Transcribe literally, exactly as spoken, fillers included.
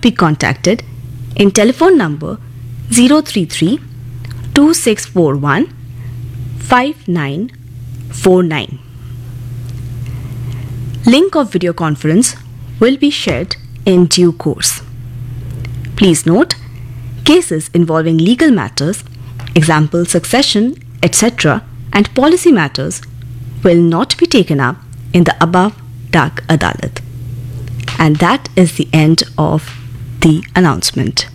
be contacted in telephone number zero three three two six four one five nine four nine. Link of video conference will be shared in due course. Please note, cases involving legal matters, example succession, et cetera, and policy matters will not be taken up in the above Dak Adalat. And that is the end of the announcement.